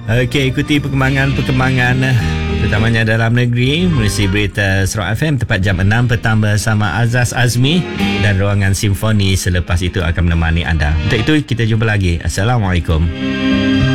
Okey, ikuti perkembangan terutamanya dalam negeri melalui berita Sarawak FM tepat jam 6 petang bersama Azaz Azmi dan Ruangan Simfoni selepas itu akan menemani anda. Untuk itu kita jumpa lagi. Assalamualaikum.